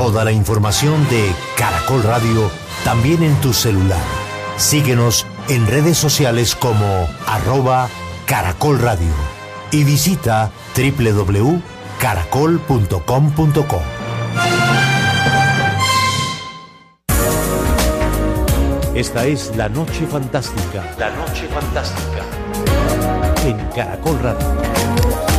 Toda la información de Caracol Radio también en tu celular. Síguenos en redes sociales como @Caracol Radio y visita www.caracol.com.co. Esta es La Noche Fantástica. La Noche Fantástica. En Caracol Radio.